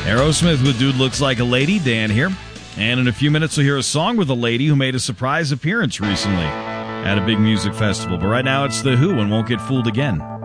Aerosmith with Dude Looks Like a Lady. Dan here. And in a few minutes, we'll hear a song with a lady who made a surprise appearance recently at a big music festival. But right now, it's The Who and Won't Get Fooled Again.